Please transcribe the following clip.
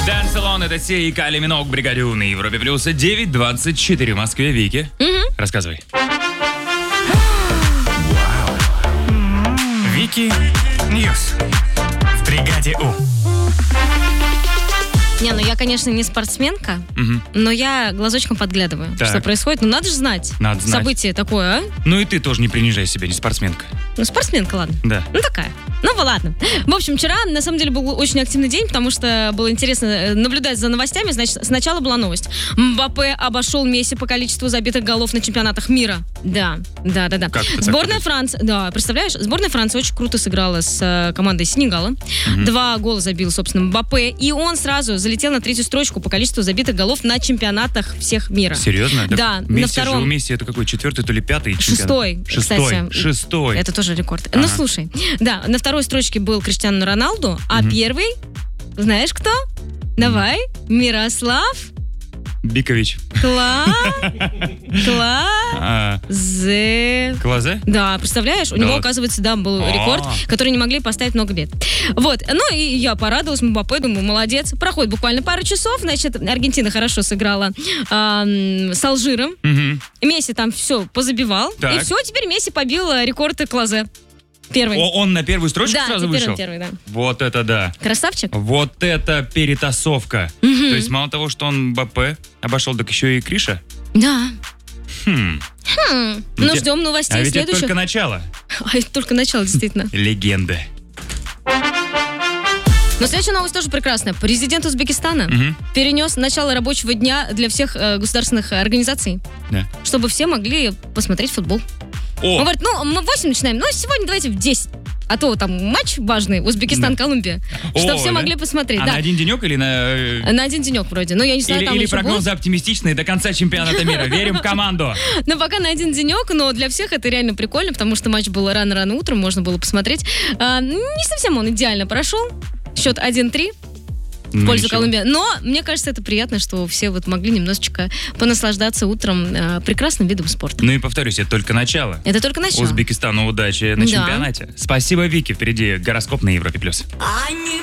Dance Alone, это Сия и Кали Минок, Бригадю на Европе Плюс. 9:24 в Москве. Вики, рассказывай. Вики Ньюс в Бригаде У. Не, ну я, конечно, не спортсменка, но я глазочком подглядываю, Так. что происходит. Ну, надо же знать. Надо знать. Событие такое, а? Ну и ты тоже не принижай себя, не спортсменка. Ну, спортсменка, ладно. Да. Ну, такая. Ну, ладно. В общем, вчера, на самом деле, был очень активный день, потому что было интересно наблюдать за новостями. Значит, сначала была новость. Мбаппе обошел Месси по количеству забитых голов на чемпионатах мира. Да. Как это Сборная так? Франции, да, представляешь? Сборная Франции очень круто сыграла с командой Сенегала. 2 гола забил, собственно, Мбаппе. И он сразу залетел на 3-ю строчку по количеству забитых голов на чемпионатах всех мира. Серьезно? Да, на Месси втором. же у Месси это какой, 4-й, то ли 5-й чемпионат? Кстати. Шестой. Это тоже рекорд. Ага. Ну, слушай, да, на второй строчке был Криштиану Роналду, а первый, знаешь кто? Давай, Мирослав Бикович. Клазе? Да, представляешь, у Да него, ладно. оказывается, да, был рекорд, который не могли поставить много лет. Вот, ну и я порадовалась, Мбаппе, думаю, молодец. Проходит буквально пару часов, значит, Аргентина хорошо сыграла с Алжиром. Месси там все позабивал, Так. и все, теперь Месси побил рекорд Клазе. Первый. Он на первую строчку Да, сразу теперь вышел? он первый, да. Вот это да. Красавчик. Вот это перетасовка. То есть мало того, что он Мбаппе обошел, так еще и Криша? Да. Ну, Ведь- ждем новостей А ведь это следующих. только начало. А, это только начало, действительно. Легенды. Но следующая новость тоже прекрасная. Президент Узбекистана перенес начало рабочего дня для всех государственных организаций, Да. чтобы все могли посмотреть футбол. Он О, говорит, ну, мы в 8 начинаем, но сегодня давайте в 10. А то там матч важный, Узбекистан-Колумбия, чтобы все да? могли посмотреть. А Да. на один денек или на... На один денек вроде. Ну, я не знаю, там Или еще прогнозы будет. оптимистичные до конца чемпионата мира. Верим в команду. Ну, пока на один денек, но для всех это реально прикольно, потому что матч был рано-рано утром, можно было посмотреть. Не совсем он идеально прошел. Счет 1-3 в пользу Колумбии. Но мне кажется, это приятно, что все вот могли немножечко понаслаждаться утром прекрасным видом спорта. Ну и повторюсь, это только начало. Это только начало. Узбекистану удачи на Да. чемпионате. Спасибо, Вики. Впереди гороскоп на Европе+. Они